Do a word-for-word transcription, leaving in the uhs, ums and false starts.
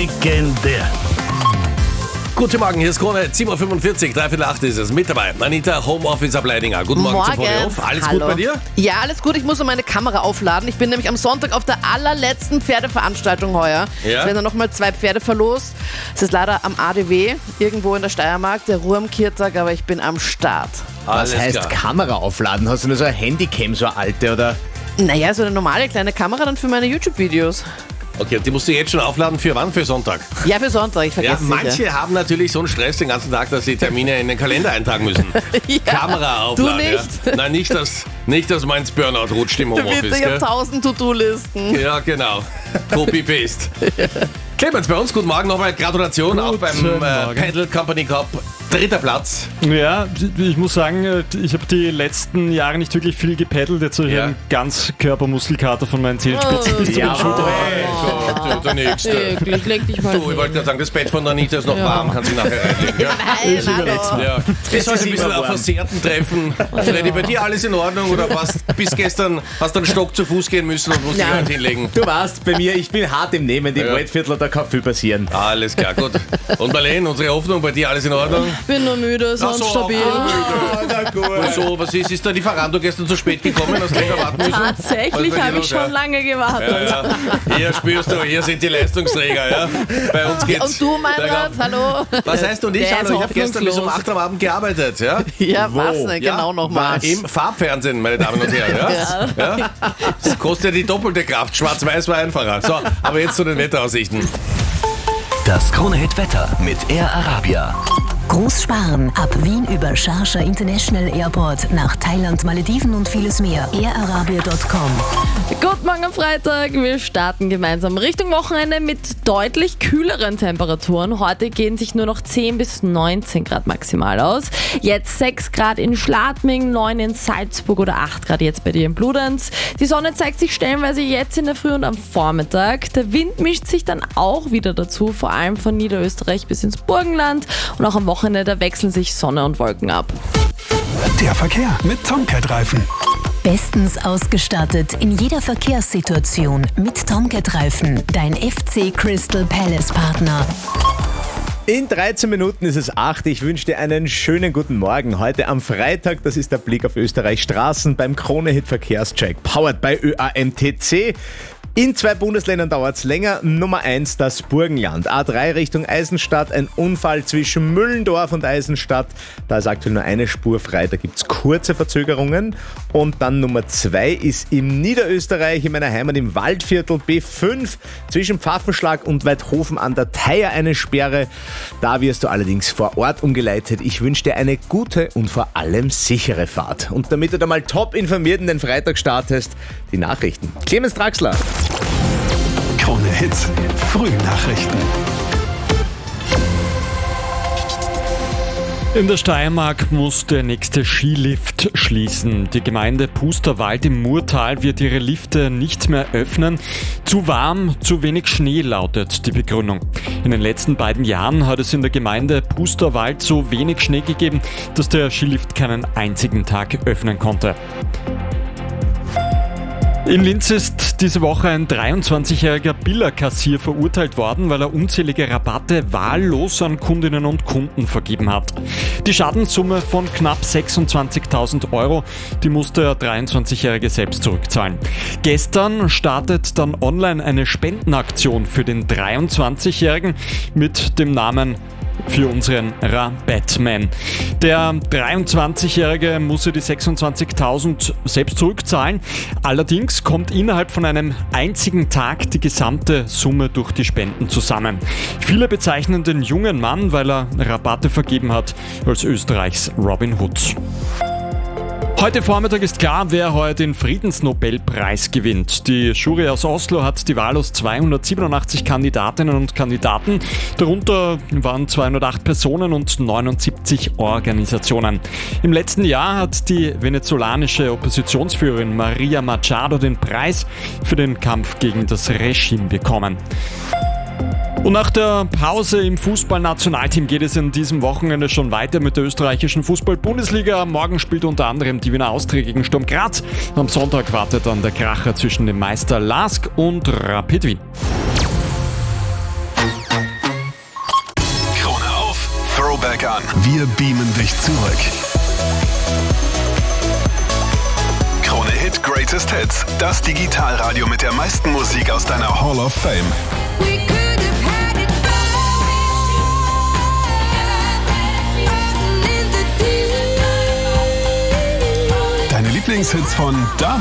Legendär. Guten Morgen, hier ist Krone, sieben Uhr fünfundvierzig, dreiviertel acht ist es. Mit dabei, Anita, Homeoffice ab Leidinger. Guten Morgen, Morgen. zum Ponyhof. Alles Hallo. gut bei dir? Ja, alles gut. Ich muss noch meine Kamera aufladen. Ich bin nämlich am Sonntag auf der allerletzten Pferdeveranstaltung heuer. Ja? Es werden dann nochmal zwei Pferde verlost. Es ist leider am A D W, irgendwo in der Steiermark, der Ruhr am Kirtag, aber ich bin am Start. Alles Was heißt klar. Kamera aufladen? Hast du nur so eine Handycam, so eine alte, oder? Naja, so eine normale kleine Kamera dann für meine YouTube-Videos. Okay, die musst du jetzt schon aufladen. Für wann? Für Sonntag? Ja, für Sonntag, ich Ja, vergesse manche sicher. haben natürlich so einen Stress den ganzen Tag, dass sie Termine in den Kalender eintragen müssen. Ja, Kamera aufladen. du nicht? Ja. Nein, nicht, dass, nicht, dass meins Burnout rutscht im Homeoffice. Bitte, ich habe Gell? tausend To-Do-Listen. Ja, genau. Copy-Paste. Clemens, bei uns, guten Morgen nochmal. Gratulation auch beim Guten äh, Morgen. Pedal Company Cup. Dritter Platz. Ja, ich muss sagen, ich habe die letzten Jahre nicht wirklich viel gepaddelt. Jetzt habe ich Ja. einen Ganzkörpermuskelkater von meinen Zehenspitzen Oh, bis zu den ja. Schultern. Hey Gott, der Nächste. Wirklich, leg dich mal Du, ich wollte gerade sagen, das Bett von der Anita ist noch warm, kannst du nachher reinlegen. Ja? Nein, hallo. Ja. Das heißt, ist ein bisschen immer auf warm. versehrten Treffen. Freddy, bei dir alles in Ordnung oder was? Bis gestern hast du einen Stock zu Fuß gehen müssen und musst dich Ja. halt hinlegen. Du weißt, bei mir, ich bin hart im Nehmen. Im Ja. Waldviertler, da kann viel passieren. Alles klar, gut. Und Marlene, unsere Hoffnung, bei dir alles in Ordnung? Bin nur müde, sonst so, stabil. na gut. Und so, was ist? Ist da die Farando gestern zu spät gekommen? Hast du länger warten müssen? Tatsächlich Was bei dir habe ich los, schon ja? lange gewartet. Ja, ja. Hier spürst du, hier sind die Leistungsträger. Ja? Bei uns geht's. Und du, Meinrad, hallo? Was heißt du nicht? Der Hallo, ist ich habe gestern bis um hoffnungslos. acht am Abend gearbeitet. Ja? Ja, was Wo? denn? Ja, Genau nochmal. Im Farbfernsehen, meine Damen und Herren. Ja? Ja. Das kostet ja die doppelte Kraft. Schwarz-Weiß war einfacher. So, aber jetzt zu den Wetteraussichten. Das Krone-Hit-Wetter mit Air Arabia. Großsparen ab Wien über Sharjah International Airport nach Thailand, Malediven und vieles mehr. air arabia punkt com. Guten Morgen am Freitag. Wir starten gemeinsam Richtung Wochenende mit deutlich kühleren Temperaturen. Heute gehen sich nur noch zehn bis neunzehn Grad maximal aus. Jetzt sechs Grad in Schladming, neun in Salzburg oder acht Grad jetzt bei dir in Bludenz. Die Sonne zeigt sich stellenweise jetzt in der Früh und am Vormittag. Der Wind mischt sich dann auch wieder dazu, vor allem von Niederösterreich bis ins Burgenland. Und auch am Wochenende, da wechseln sich Sonne und Wolken ab. Der Verkehr mit Tomcat-Reifen. Bestens ausgestattet in jeder Verkehrssituation mit Tomcat-Reifen. Dein F C Crystal Palace Partner. In dreizehn Minuten ist es acht. Ich wünsche dir einen schönen guten Morgen. Heute am Freitag, das ist der Blick auf Österreichs Straßen beim Krone-Hit Verkehrscheck. Powered bei Ö A M T C. In zwei Bundesländern dauert es länger. Nummer eins, das Burgenland. A drei Richtung Eisenstadt, ein Unfall zwischen Müllendorf und Eisenstadt. Da ist aktuell nur eine Spur frei, da gibt es kurze Verzögerungen. Und dann Nummer zwei ist im Niederösterreich, in meiner Heimat im Waldviertel B fünf, zwischen Pfaffenschlag und Weidhofen an der Theier eine Sperre. Da wirst du allerdings vor Ort umgeleitet. Ich wünsche dir eine gute und vor allem sichere Fahrt. Und damit du da mal top informiert in den Freitag startest, die Nachrichten. Clemens Draxler. Krone Hits, Frühnachrichten. In der Steiermark muss der nächste Skilift schließen. Die Gemeinde Pusterwald im Murtal wird ihre Lifte nicht mehr öffnen. Zu warm, zu wenig Schnee lautet die Begründung. In den letzten beiden Jahren hat es in der Gemeinde Pusterwald so wenig Schnee gegeben, dass der Skilift keinen einzigen Tag öffnen konnte. In Linz ist diese Woche ein dreiundzwanzigjähriger Billerkassier verurteilt worden, weil er unzählige Rabatte wahllos an Kundinnen und Kunden vergeben hat. Die Schadenssumme von knapp sechsundzwanzigtausend Euro, die musste der dreiundzwanzigjährige selbst zurückzahlen. Gestern startet dann online eine Spendenaktion für den dreiundzwanzigjährigen mit dem Namen für unseren Rabattman. Der dreiundzwanzigjährige muss die sechsundzwanzigtausend selbst zurückzahlen. Allerdings kommt innerhalb von einem einzigen Tag die gesamte Summe durch die Spenden zusammen. Viele bezeichnen den jungen Mann, weil er Rabatte vergeben hat, als Österreichs Robin Hood. Heute Vormittag ist klar, wer heute den Friedensnobelpreis gewinnt. Die Jury aus Oslo hat die Wahl aus zweihundertsiebenundachtzig Kandidatinnen und Kandidaten. Darunter waren zweihundertacht Personen und neunundsiebzig Organisationen. Im letzten Jahr hat die venezolanische Oppositionsführerin Maria Machado den Preis für den Kampf gegen das Regime bekommen. Und nach der Pause im Fußballnationalteam geht es in diesem Wochenende schon weiter mit der österreichischen Fußball-Bundesliga. Morgen spielt unter anderem die Wiener Austria gegen Sturm Graz. Am Sonntag wartet dann der Kracher zwischen dem Meister Lask und Rapid Wien. Musik an. Wir beamen dich zurück. Krone Hit Greatest Hits. Das Digitalradio mit der meisten Musik aus deiner Hall of Fame. Deine Lieblingshits von damals.